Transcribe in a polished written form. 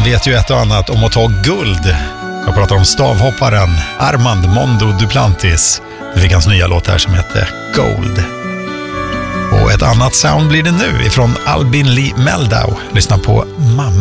Han vet ju ett och annat om att ta guld. Jag pratar om stavhopparen Armand Mondo Duplantis. Det fick hans nya låt här som heter Gold. Och ett annat sound blir det nu ifrån Albin Lee Meldau. Lyssna på Mamma.